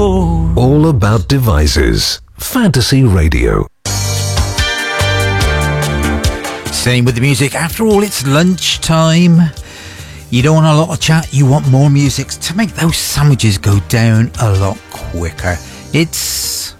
All about devices. Fantasy Radio. Same with the music. After all, it's lunchtime. You don't want a lot of chat. You want more music to make those sandwiches go down a lot quicker. It's